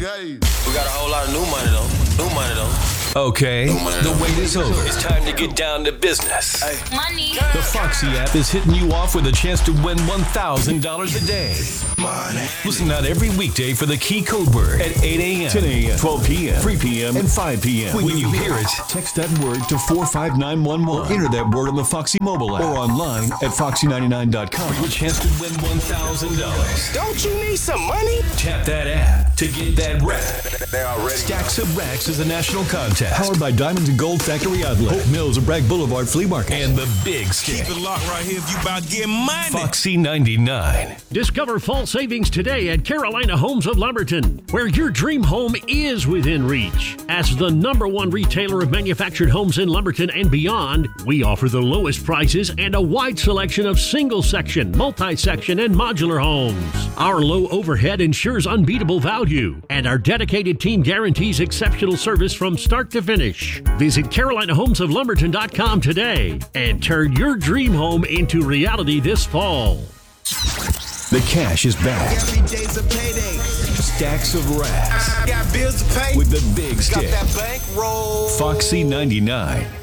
Hey. We got a whole lot of new money though. New money though. Okay, the wait is over. It's time to get down to business. Hey. Money. The Foxy app is hitting you off with a chance to win $1,000 a day. Money. Listen out every weekday for the key code word at 8 a.m., 10 a.m., 12 p.m., 3 p.m., and 5 p.m. When you hear it, text that word to 45911 or enter that word on the Foxy mobile app or online at foxy99.com for your chance to win $1,000. Don't you need some money? Tap that app to get that rack. They already Stacks of Racks is a national contest powered by Diamonds and Gold Factory Outlet, Hope Mills of Bragg Boulevard Flea Market, and the Big Stick. Keep it locked right here if you about to get money. Foxy 99. Discover fall savings today at Carolina Homes of Lumberton, where your dream home is within reach. As the #1 retailer of manufactured homes in Lumberton and beyond, we offer the lowest prices and a wide selection of single-section, multi-section, and modular homes. Our low overhead ensures unbeatable value, and our dedicated team guarantees exceptional service from start to finish. Visit CarolinaHomesOfLumberton.com today and turn your dream home into reality this fall. The cash is back. Every day's a payday. Stacks of Racks I got bills to pay. with the Big Got Stick. that bank roll. Foxy 99.